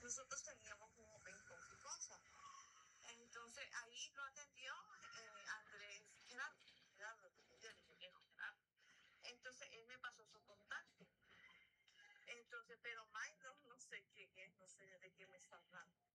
nosotros teníamos un open coffee cosa. Entonces ahí lo atendió Andrés Gerardo, Gerardo. Entonces él me pasó su contacto. Entonces, pero Milo no sé quién es, no sé de qué me está hablando.